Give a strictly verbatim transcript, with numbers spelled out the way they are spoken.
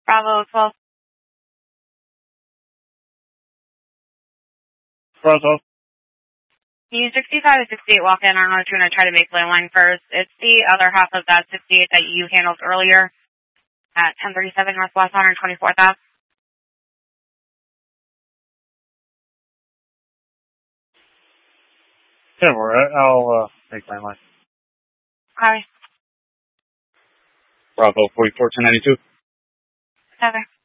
Bravo twelve. Bravo twelve. The sixty-five to sixty-eight walk-in on North Tuna try to make landline first. It's the other half of that sixty-eight that you handled earlier at ten thirty-seven Northwest one hundred twenty-fourth Ave. Yeah, we're right. I'll uh, make landline. Okay. Bravo forty-four ten ninety-two. Seven.